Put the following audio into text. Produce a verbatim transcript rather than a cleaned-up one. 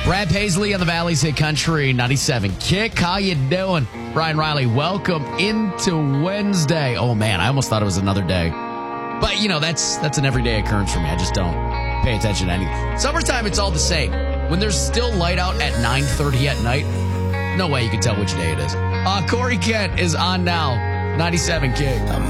Brad Paisley on the Valley's Hit Country ninety-seven Kick. How you doing? Brian Riley, welcome into Wednesday. Oh, man, I almost thought it was another day. But, you know, that's that's an everyday occurrence for me. I just don't pay attention to anything. Summertime, it's all the same. When there's still light out at nine thirty at night, no way you can tell which day it is. Uh, Corey Kent is on now. ninety-seven Kick.